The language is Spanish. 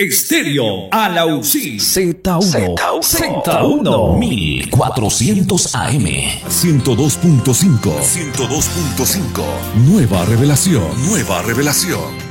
Estéreo Alausí. Z1 1400 AM 102.5. Nueva revelación.